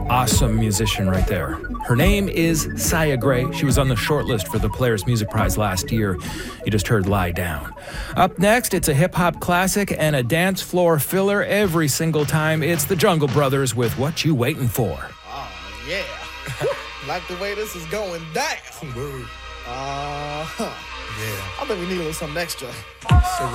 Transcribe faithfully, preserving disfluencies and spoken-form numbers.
awesome musician right there. Her name is Saya Gray. She was on the shortlist for the Polaris Music Prize last year. You just heard Lie Down. Up next, it's a hip-hop classic and a dance floor filler every single time. It's the Jungle Brothers with What You Waiting For. Oh, yeah. Like the way this is going down. Uh-huh. Yeah. I think we need a little something extra.